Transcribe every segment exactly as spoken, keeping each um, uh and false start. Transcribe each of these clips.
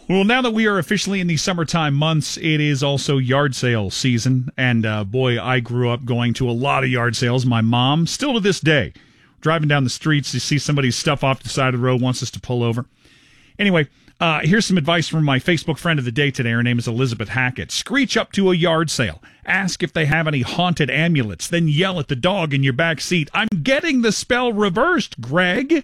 Well, now that we are officially in the summertime months, it is also yard sale season. And uh, boy, I grew up going to a lot of yard sales. My mom, still to this day, driving down the streets to see somebody's stuff off the side of the road, wants us to pull over. Anyway, uh, here's some advice from my Facebook friend of the day today. Her name is Elizabeth Hackett. Screech up to a yard sale. Ask if they have any haunted amulets. Then yell at the dog in your back seat, "I'm getting the spell reversed, Greg."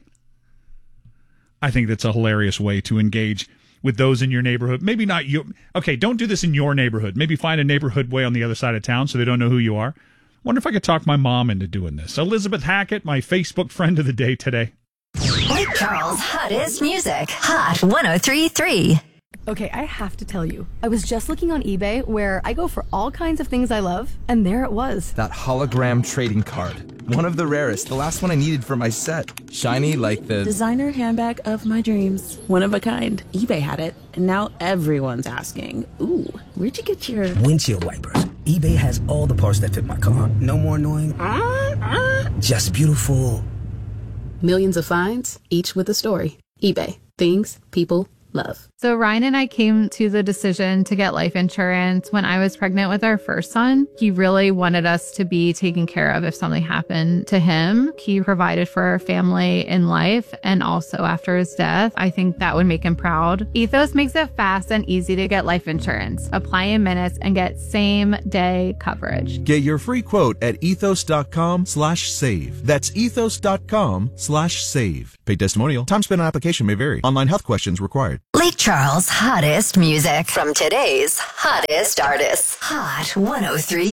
I think that's a hilarious way to engage with those in your neighborhood. Maybe not you. Okay, don't do this in your neighborhood. Maybe find a neighborhood way on the other side of town so they don't know who you are. Wonder if I could talk my mom into doing this. Elizabeth Hackett, my Facebook friend of the day today. Lake Charles' hottest music. Hot one oh three point three. Okay, I have to tell you, I was just looking on eBay where I go for all kinds of things I love, and there it was. That hologram trading card. One of the rarest, the last one I needed for my set. Shiny like the... designer handbag of my dreams. One of a kind. eBay had it, and now everyone's asking, ooh, where'd you get your... windshield wipers. eBay has all the parts that fit my car. No more annoying... Uh, uh. Just beautiful. Millions of finds, each with a story. eBay. Things people love. So Ryan and I came to the decision to get life insurance when I was pregnant with our first son. He really wanted us to be taken care of if something happened to him. He provided for our family in life and also after his death. I think that would make him proud. Ethos makes it fast and easy to get life insurance. Apply in minutes and get same day coverage. Get your free quote at ethos.com slash save. That's ethos.com slash save. Paid testimonial. Time spent on application may vary. Online health questions required. Lake Charles' hottest music from today's hottest artists. Hot one oh three.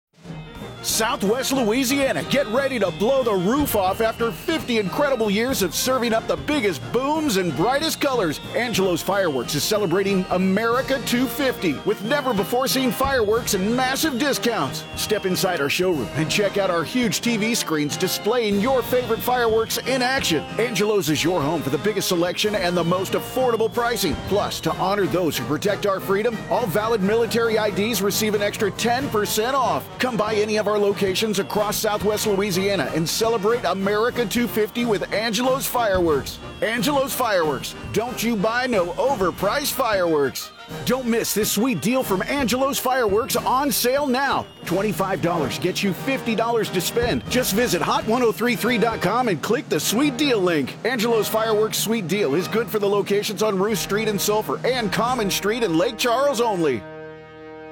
Southwest Louisiana, get ready to blow the roof off after fifty incredible years of serving up the biggest booms and brightest colors. Angelo's Fireworks is celebrating America two fifty with never-before-seen fireworks and massive discounts. Step inside our showroom and check out our huge T V screens displaying your favorite fireworks in action. Angelo's is your home for the biggest selection and the most affordable pricing. Plus, to honor those who protect our freedom, all valid military I Ds receive an extra ten percent off. Come by any of our locations across Southwest Louisiana and celebrate America two fifty with Angelo's Fireworks. Angelo's Fireworks. Don't you buy no overpriced fireworks. Don't miss this sweet deal from Angelo's Fireworks on sale now. twenty-five dollars gets you fifty dollars to spend. Just visit hot ten thirty-three dot com and click the sweet deal link. Angelo's Fireworks sweet deal is good for the locations on Ruth Street in Sulphur and Common Street in Lake Charles only.